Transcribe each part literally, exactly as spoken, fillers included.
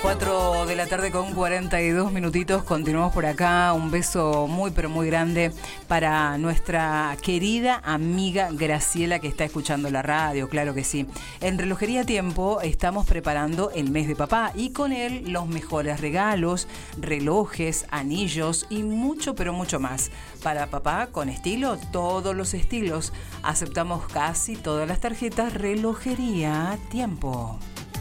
cuatro de la tarde con cuarenta y dos minutitos, continuamos por acá. Un beso muy pero muy grande para nuestra querida amiga Graciela, que está escuchando la radio, claro que sí. En Relojería Tiempo estamos preparando el mes de papá y con él los mejores regalos, relojes, anillos y mucho pero mucho más. Para papá con estilo, todos los estilos. Aceptamos casi todas las tarjetas. Relojería Tiempo.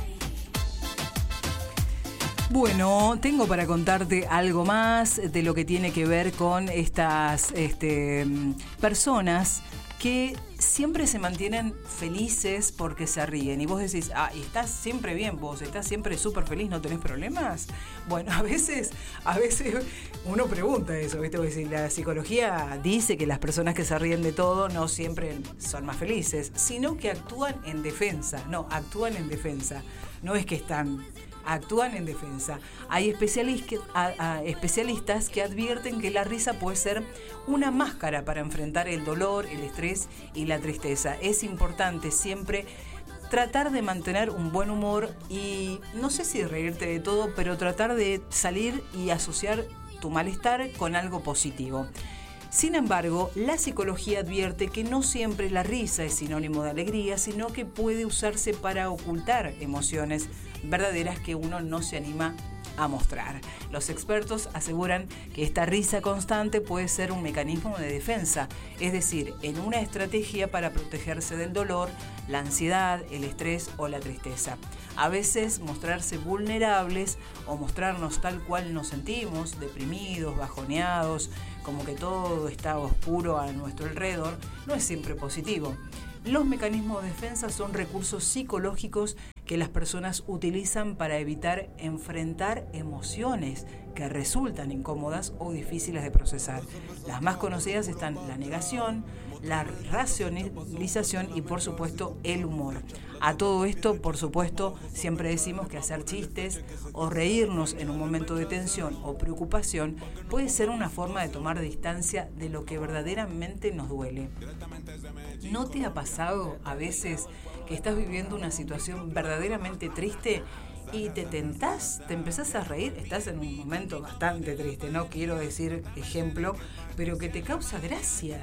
Bueno, tengo para contarte algo más de lo que tiene que ver con estas este, personas que siempre se mantienen felices porque se ríen. Y vos decís, ah, estás siempre bien vos, estás siempre súper feliz, ¿no tenés problemas? Bueno, a veces, a veces uno pregunta eso, ¿viste? Porque si la psicología dice que las personas que se ríen de todo no siempre son más felices, sino que actúan en defensa. No, actúan en defensa. No es que están... actúan en defensa. Hay especialistas, a, a, especialistas que advierten que la risa puede ser una máscara para enfrentar el dolor, el estrés y la tristeza. Es importante siempre tratar de mantener un buen humor y no sé si reírte de todo, pero tratar de salir y asociar tu malestar con algo positivo. Sin embargo, la psicología advierte que no siempre la risa es sinónimo de alegría, sino que puede usarse para ocultar emociones verdaderas que uno no se anima a mostrar. Los expertos aseguran que esta risa constante puede ser un mecanismo de defensa, es decir, en una estrategia para protegerse del dolor, la ansiedad, el estrés o la tristeza. A veces mostrarse vulnerables o mostrarnos tal cual nos sentimos, deprimidos, bajoneados, como que todo está oscuro a nuestro alrededor, no es siempre positivo. Los mecanismos de defensa son recursos psicológicos que las personas utilizan para evitar enfrentar emociones que resultan incómodas o difíciles de procesar. Las más conocidas están la negación, la racionalización y, por supuesto, el humor. A todo esto, por supuesto, siempre decimos que hacer chistes o reírnos en un momento de tensión o preocupación puede ser una forma de tomar distancia de lo que verdaderamente nos duele. ¿No te ha pasado a veces que estás viviendo una situación verdaderamente triste y te tentás, te empezás a reír? Estás en un momento bastante triste, no quiero decir ejemplo, pero que te causa gracia.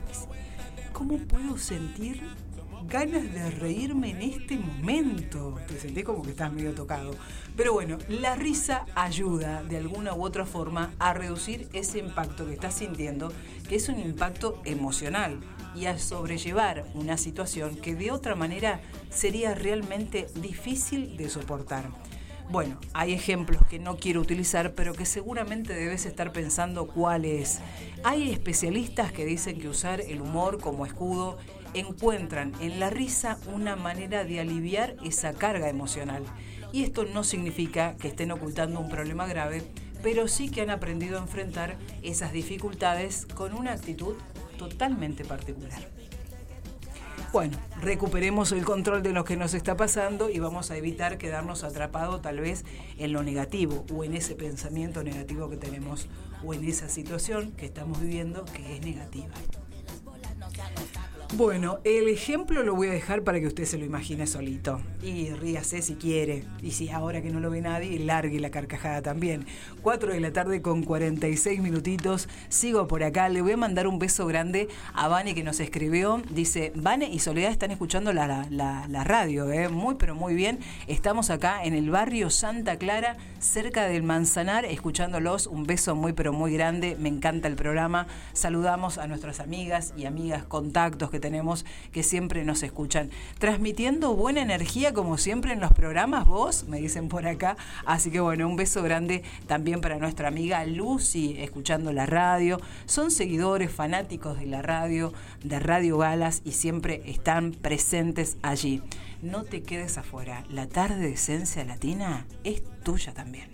¿Cómo puedo sentir ganas de reírme en este momento? Te sentís como que estás medio tocado. Pero bueno, la risa ayuda de alguna u otra forma a reducir ese impacto que estás sintiendo, que es un impacto emocional, y a sobrellevar una situación que de otra manera sería realmente difícil de soportar. Bueno, hay ejemplos que no quiero utilizar, pero que seguramente debes estar pensando cuáles. Hay especialistas que dicen que usar el humor como escudo encuentran en la risa una manera de aliviar esa carga emocional. Y esto no significa que estén ocultando un problema grave, pero sí que han aprendido a enfrentar esas dificultades con una actitud totalmente particular. Bueno, recuperemos el control de lo que nos está pasando y vamos a evitar quedarnos atrapados tal vez en lo negativo o en ese pensamiento negativo que tenemos o en esa situación que estamos viviendo que es negativa. Bueno, el ejemplo lo voy a dejar para que usted se lo imagine solito. Y ríase si quiere. Y si ahora que no lo ve nadie, largue la carcajada también. cuatro de la tarde con cuarenta y seis minutitos. Sigo por acá. Le voy a mandar un beso grande a Vane, que nos escribió. Dice, Vane y Soledad están escuchando la, la, la radio, ¿eh? Muy, pero muy bien. Estamos acá en el barrio Santa Clara, cerca del Manzanar, escuchándolos. Un beso muy, pero muy grande. Me encanta el programa. Saludamos a nuestras amigas y amigas, contactos que tenemos, que siempre nos escuchan. Transmitiendo buena energía, como siempre en los programas, vos, me dicen por acá. Así que bueno, un beso grande también para nuestra amiga Lucy, escuchando la radio. Son seguidores fanáticos de la radio, de Radio Galas, y siempre están presentes allí. No te quedes afuera. La tarde de Esencia Latina es tuya también.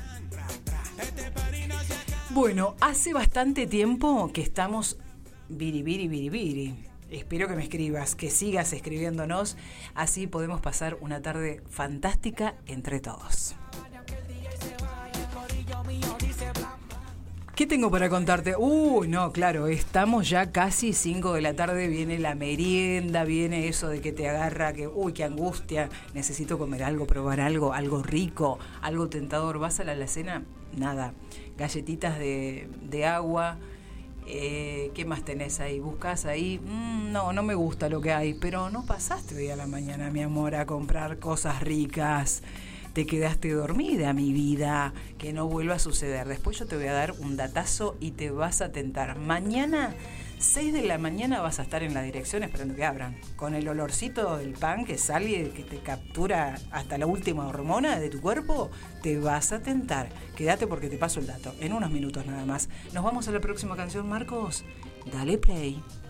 Bueno, hace bastante tiempo que estamos biribiri, biribiri. Espero que me escribas, que sigas escribiéndonos, así podemos pasar una tarde fantástica entre todos. ¿Qué tengo para contarte? Uy, no, claro, estamos ya casi cinco de la tarde, viene la merienda, viene eso de que te agarra, que uy, qué angustia, necesito comer algo, probar algo, algo rico, algo tentador. ¿Vas a la alacena? Nada, galletitas de, de agua. Eh, ¿Qué más tenés ahí? ¿Buscás ahí? Mm, no, no me gusta lo que hay, pero no pasaste hoy a la mañana, mi amor, a comprar cosas ricas. Te quedaste dormida, mi vida, que no vuelva a suceder. Después yo te voy a dar un datazo y te vas a tentar. Mañana, seis de la mañana, vas a estar en la dirección esperando que abran. Con el olorcito del pan que sale, que te captura hasta la última hormona de tu cuerpo, te vas a tentar. Quédate porque te paso el dato. En unos minutos nada más. Nos vamos a la próxima canción, Marcos. Dale play.